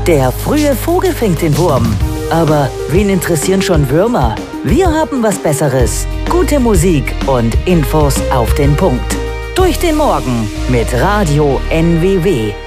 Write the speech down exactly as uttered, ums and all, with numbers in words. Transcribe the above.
Der frühe Vogel fängt den Wurm. Aber wen interessieren schon Würmer? Wir haben was Besseres. Gute Musik und Infos auf den Punkt. Durch den Morgen mit Radio N W W.